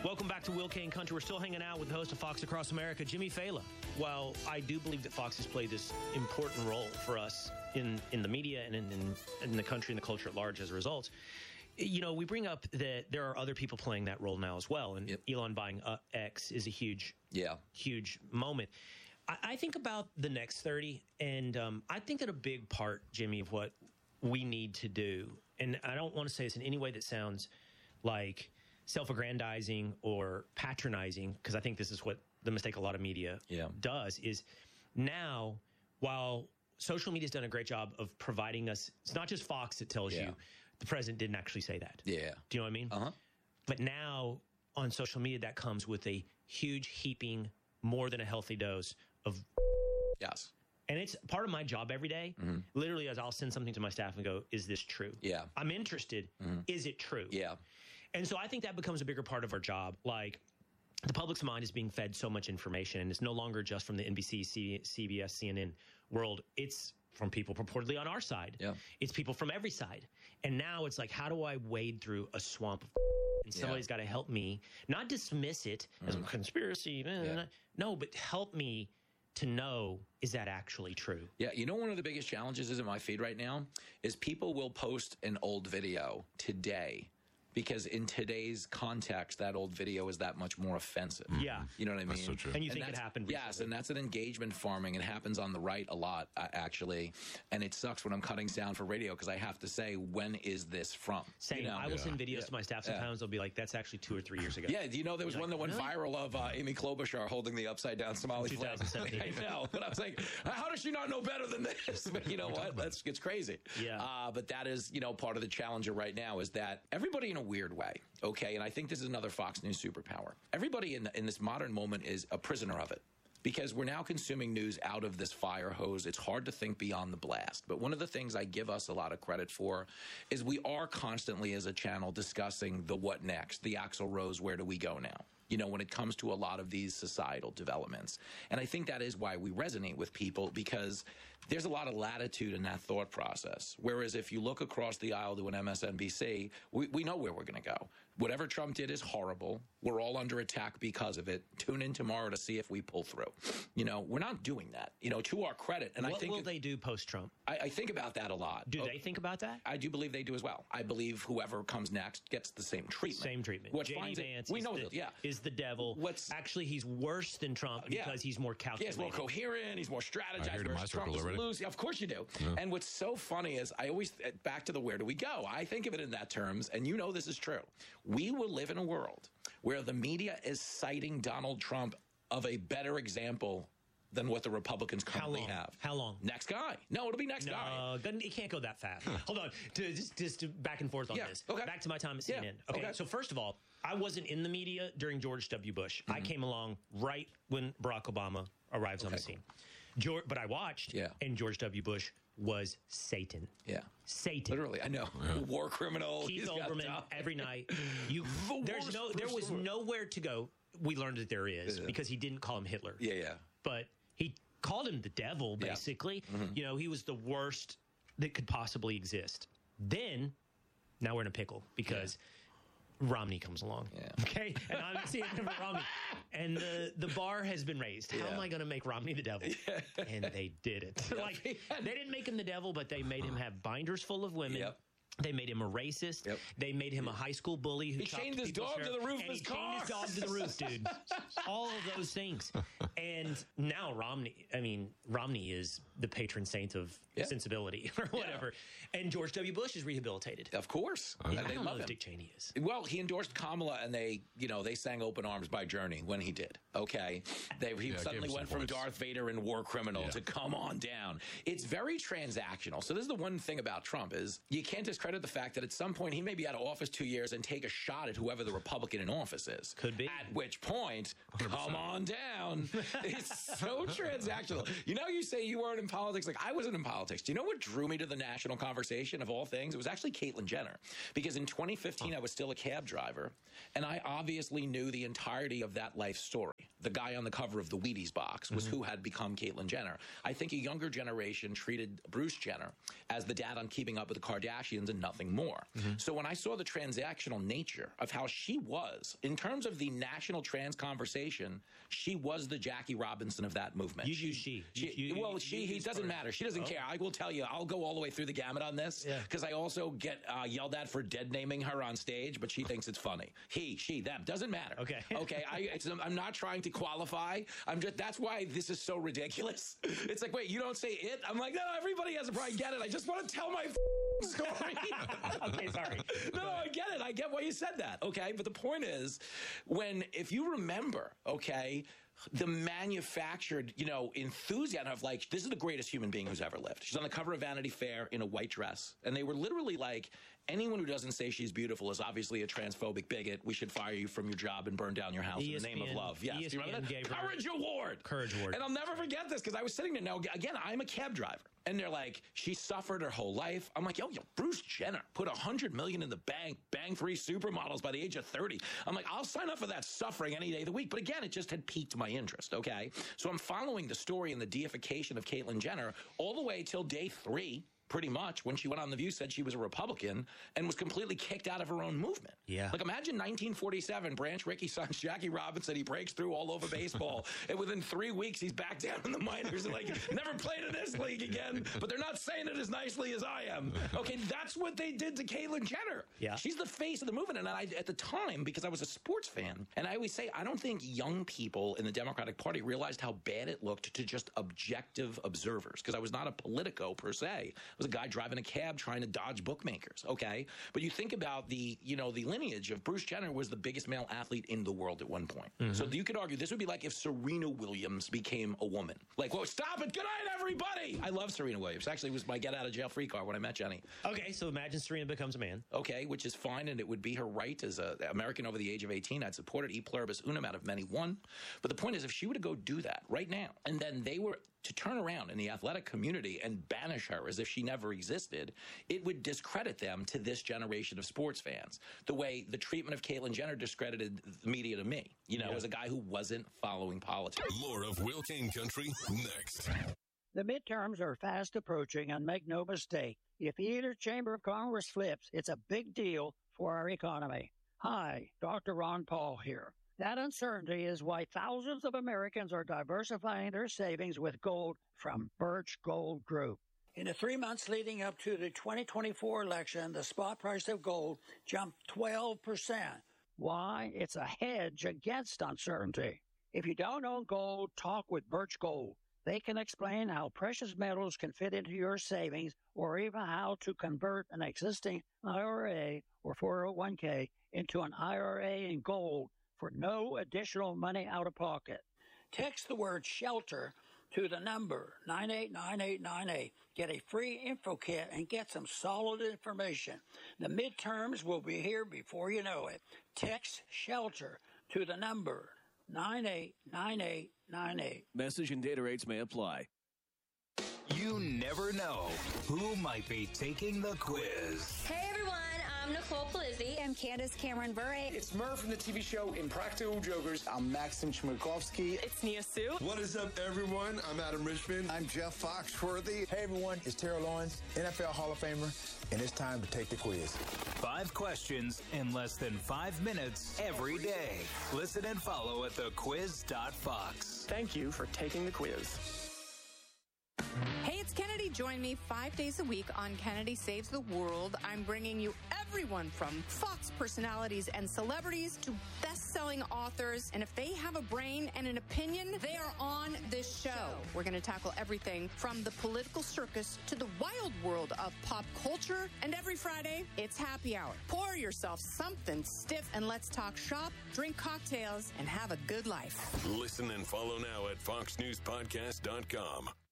Welcome back to Will Kane Country. We're still hanging out with the host of Fox Across America, Jimmy Fallon. While I do believe that Fox has played this important role for us in the media and in the country and the culture at large as a result, you know, we bring up that there are other people playing that role now as well. And Elon buying X is a huge moment. I think about the next 30, and I think that a big part, Jimmy, of what we need to do, and I don't want to say this in any way that sounds like self-aggrandizing or patronizing, because I think this is what the mistake a lot of media does, is now, while social media has done a great job of providing us, it's not just Fox that tells you the president didn't actually say that. Yeah. Do you know what I mean? Uh-huh. But now on social media, that comes with a huge heaping, more than a healthy dose of And it's part of my job every day. Literally, as I'll send something to my staff and go, is this true? Yeah. I'm interested. Is it true? Yeah. And so I think that becomes a bigger part of our job. Like, the public's mind is being fed so much information, and it's no longer just from the NBC, CBS, CNN world. It's from people purportedly on our side. Yeah. It's people from every side. And now it's like, how do I wade through a swamp of and somebody's got to help me, not dismiss it as a conspiracy. No, but help me to know, is that actually true? Yeah, you know, one of the biggest challenges is in my feed right now is people will post an old video today because in today's context, that old video is that much more offensive. Yeah. You know what I mean? That's so true. And you think it happened recently. Yes, and that's an engagement farming. It happens on the right a lot, actually. And it sucks when I'm cutting sound for radio because I have to say, when is this from? Same. You know? I will send videos to my staff sometimes. They'll be like, that's actually 2 or 3 years ago. Yeah, do you know there was one that went viral of Amy Klobuchar holding the upside-down Somali flag? 2017. I know. But I was like, how does she not know better than this? But you know what? It's crazy. Yeah. But that is, you know, part of the challenge right now is that everybody in a weird way, okay, and I think this is another Fox News superpower. Everybody in this modern moment is a prisoner of it because we're now consuming news out of this fire hose. It's hard to think beyond the blast. But one of the things I give us a lot of credit for is we are constantly as a channel discussing the what next, the Axl Rose, where do we go now? You know, when it comes to a lot of these societal developments. And I think that is why we resonate with people, because there's a lot of latitude in that thought process. Whereas if you look across the aisle to an MSNBC, we know where we're going to go. Whatever Trump did is horrible. We're all under attack because of it. Tune in tomorrow to see if we pull through. You know, we're not doing that, you know, to our credit. And what will they do post-Trump? I think about that a lot. Do they think about that? I do believe they do as well. I believe whoever comes next gets the same treatment. Same treatment. J.D. Vance is the devil. Actually, he's worse than Trump because he's more calculated. He's more coherent. He's more strategized. Whereas Trump is loose. Of course you do. Yeah. And what's so funny is I always, back to the where do we go? I think of it in that terms, and you know this is true. We will live in a world where the media is citing Donald Trump of a better example than what the Republicans currently have. How long? Next guy. No, it'll be next guy. No, it can't go that fast. Hold on. Just back and forth on this. Okay. Back to my time at CNN. Okay. So first of all, I wasn't in the media during George W. Bush. I came along right when Barack Obama arrives on the scene. But I watched, and George W. Bush was Satan. Yeah. Satan. Literally, I know. War criminal. Keith Olbermann every night. There was nowhere to go. We learned that there is because he didn't call him Hitler. Yeah. But he called him the devil, basically. You know, he was the worst that could possibly exist. Then, now we're in a pickle because Romney comes along. Okay? And I'm seeing him for Romney. And the bar has been raised. How am I going to make Romney the devil? And they did it. Like, they didn't make him the devil, but they made him have binders full of women. They made him a racist. They made him a high school bully who chained his dog to the roof of his car. He chained his dog to the roof, dude. All of those things. And now Romney is the patron saint of sensibility or whatever. And George W. Bush is rehabilitated. Of course. I don't know if Dick Cheney is. Well, he endorsed Kamala, and they sang Open Arms by Journey when he did. Okay. He suddenly went from Darth Vader and war criminal to come on down. It's very transactional. So this is the one thing about Trump is you can't discredit the fact that at some point he may be out of office 2 years and take a shot at whoever the Republican in office is. Could be. At which point, 100%. Come on down. It's so transactional. You know, you say you weren't in politics. Like, I wasn't in politics. Do you know what drew me to the national conversation of all things? It was actually Caitlyn Jenner. Because in 2015, I was still a cab driver, and I obviously knew the entirety of that life story. The guy on the cover of the Wheaties box was who had become Caitlyn Jenner. I think a younger generation treated Bruce Jenner as the dad on Keeping Up with the Kardashians and nothing more. So when I saw the transactional nature of how she was, in terms of the national trans conversation, she was the Jackie Robinson of that movement. You use she. He doesn't matter. She doesn't care. I will tell you, I'll go all the way through the gamut on this, because I also get yelled at for dead naming her on stage, but she thinks it's funny. He, she, them, doesn't matter. Okay. I'm not trying to qualify. That's why this is so ridiculous. It's like, wait, you don't say it? I'm like, no, everybody has a problem. I get it. I just want to tell my story. Okay, sorry. No, I get it. I get why you said that. Okay, but the point is, if you remember, okay, the manufactured, enthusiasm of like, this is the greatest human being who's ever lived. She's on the cover of Vanity Fair in a white dress. And they were literally like, anyone who doesn't say she's beautiful is obviously a transphobic bigot. We should fire you from your job and burn down your house in the name of love. Yes. ESPN, do you remember that? Courage Award. Courage Award. And I'll never forget this, because I was sitting there. Now, again, I'm a cab driver. And they're like, she suffered her whole life. I'm like, yo, Bruce Jenner put $100 million in the bank, banged 3 supermodels by the age of 30. I'm like, I'll sign up for that suffering any day of the week. But again, it just had piqued my interest, okay? So I'm following the story and the deification of Caitlyn Jenner all the way till day 3. Pretty much, when she went on The View, said she was a Republican and was completely kicked out of her own movement. Yeah. Like, imagine 1947, Branch Rickey signs Jackie Robinson. He breaks through all over baseball. And within 3 weeks, he's back down in the minors and, like, never played in this league again. But they're not saying it as nicely as I am. Okay, that's what they did to Caitlyn Jenner. Yeah. She's the face of the movement. And I, at the time, because I was a sports fan, and I always say, I don't think young people in the Democratic Party realized how bad it looked to just objective observers. Because I was not a politico, per se. I was a guy driving a cab trying to dodge bookmakers, okay? But you think about the lineage of Bruce Jenner was the biggest male athlete in the world at one point. So you could argue this would be like if Serena Williams became a woman. Like, whoa, stop it. Good night, everybody. I love Serena Williams. Actually, it was my get out of jail free card when I met Jenny. Okay, so imagine Serena becomes a man. Okay, which is fine, and it would be her right as an American over the age of 18. I'd support it, e pluribus unum, out of many one. But the point is, if she were to go do that right now, and then they were to turn around in the athletic community and banish her as if she never existed, it would discredit them to this generation of sports fans. The way the treatment of Caitlyn Jenner discredited the media to me, as a guy who wasn't following politics. More of Will King Country next. The midterms are fast approaching, and make no mistake, if either chamber of Congress flips, it's a big deal for our economy. Hi, Dr. Ron Paul here. That uncertainty is why thousands of Americans are diversifying their savings with gold from Birch Gold Group. In the 3 months leading up to the 2024 election, the spot price of gold jumped 12%. Why? It's a hedge against uncertainty. If you don't own gold, talk with Birch Gold. They can explain how precious metals can fit into your savings, or even how to convert an existing IRA or 401k into an IRA in gold for no additional money out of pocket. Text the word SHELTER to the number 989898. Get a free info kit and get some solid information. The midterms will be here before you know it. Text SHELTER to the number 989898. Message and data rates may apply. You never know who might be taking the quiz. Hey everyone, I'm Nicole Polizzi. I'm Candace Cameron Bure. It's Murph from the TV show Impractical Jokers. I'm Maxim Chmerkovsky. It's Nia Sue. What is up, everyone? I'm Adam Richmond. I'm Jeff Foxworthy. Hey everyone, it's Terrell Lawrence, NFL Hall of Famer, and it's time to take the quiz. 5 questions in less than 5 minutes every day. Listen and follow at thequiz.fox. Thank you for taking the quiz. Hey, it's Kennedy. Join me 5 days a week on Kennedy Saves the World. I'm bringing you everyone from Fox personalities and celebrities to best-selling authors. And if they have a brain and an opinion, they are on this show. We're going to tackle everything from the political circus to the wild world of pop culture. And every Friday, it's happy hour. Pour yourself something stiff and let's talk shop, drink cocktails, and have a good life. Listen and follow now at foxnewspodcast.com.